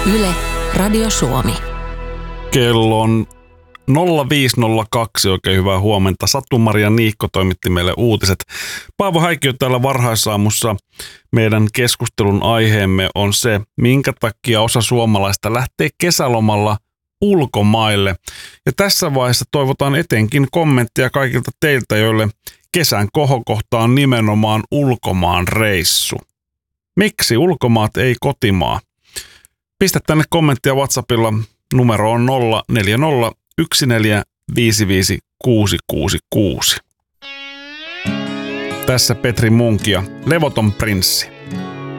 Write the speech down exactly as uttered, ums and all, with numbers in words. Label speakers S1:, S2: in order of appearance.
S1: Yle, Radio Suomi.
S2: Kello on nolla viisi nolla kaksi, oikein hyvää huomenta. Satu-Maria Niikko toimitti meille uutiset. Paavo Häikkiö täällä varhaisaamussa. Meidän keskustelun aiheemme on se, minkä takia osa suomalaista lähtee kesälomalla ulkomaille. Ja tässä vaiheessa toivotaan etenkin kommenttia kaikilta teiltä, joille kesän kohokohta on nimenomaan ulkomaan reissu. Miksi ulkomaat ei kotimaa? Pistä tänne kommenttia WhatsAppilla. Numero on nolla neljä nolla yksi neljä viisi viisi kuusi kuusi kuusi. Tässä Petri Munk ja Levoton prinssi.